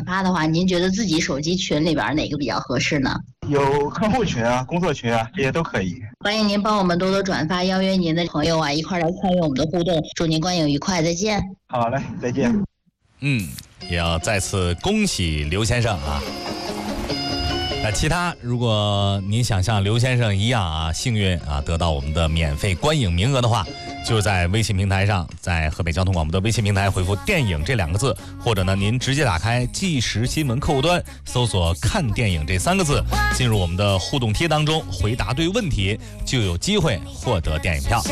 发的话，您觉得自己手机群里边哪个比较合适呢？ 有客户群啊、工作群啊，这些都可以。 欢迎您帮我们多多转发，邀约您的朋友啊一块来参与我们的互动。祝您观影愉快，再见。 好嘞，再见。 也要再次恭喜刘先生啊。其他如果您想像刘先生一样啊幸运啊得到我们的免费观影名额的话，就是在微信平台上，在河北交通广播的微信平台回复电影这2个字，或者呢您直接打开即时新闻客户端，搜索看电影这3个字，进入我们的互动贴当中，回答对问题就有机会获得电影票。